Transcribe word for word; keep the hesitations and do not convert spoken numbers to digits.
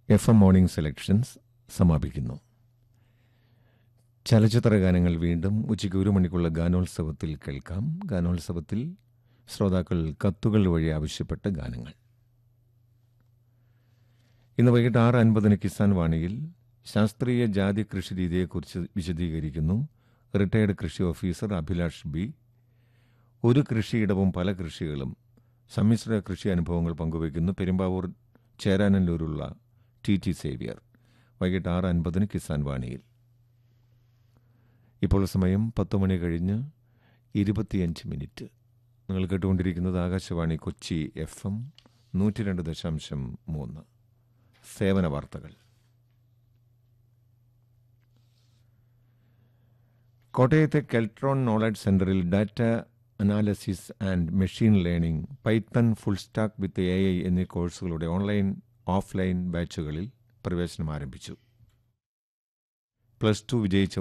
F M morning selections സമാപിക്കുന്നു. ചലച്ചിത്ര ഗാനങ്ങൾ വീണ്ടും ഉച്ചയ്ക്ക് ഒരു മണിക്കുള്ള ഗാനോത്സവത്തിൽ കേൾക്കാം. ഗാനോത്സവത്തിൽ ശ്രോതാക്കൾ കത്തുകൾ വഴി ആവശ്യപ്പെട്ട ഗാനങ്ങൾ. ഇന്ന് വൈകിട്ട് ആറ് അൻപതിന് കിസാൻ വാണിയിൽ ശാസ്ത്രീയ ജാതി കൃഷി രീതിയെക്കുറിച്ച് വിശദീകരിക്കുന്നു റിട്ടയർഡ് കൃഷി ഓഫീസർ അഭിലാഷ് ബി. ഒരു കൃഷിയിടവും പല കൃഷികളും സമ്മിശ്ര കൃഷി അനുഭവങ്ങൾ പങ്കുവയ്ക്കുന്നു പെരുമ്പാവൂർ ചേരാനല്ലൂരുള്ള ടി ടി സേവ്യർ. വൈകിട്ട് ആറ് അൻപതിന് കിസാൻ വാണിയിൽ. ഇപ്പോൾ സമയം പത്ത് മണി കഴിഞ്ഞ് ഇരുപത്തിയഞ്ച് മിനിറ്റ്. നിങ്ങൾ കേട്ടുകൊണ്ടിരിക്കുന്നത് ആകാശവാണി കൊച്ചി എഫ് എം നൂറ്റി രണ്ട് ദശാംശം മൂന്ന്. സേവന വാർത്തകൾ. കോട്ടയത്തെ കെൽട്രോൺ നോളജ് സെന്ററിൽ data analysis and machine learning, Python, full stack with a I എന്നീ കോഴ്സുകളുടെ ഓൺലൈൻ ഓഫ്ലൈൻ ബാച്ചുകളിൽ പ്രവേശനം ആരംഭിച്ചു. പ്ലസ് ടു വിജയിച്ച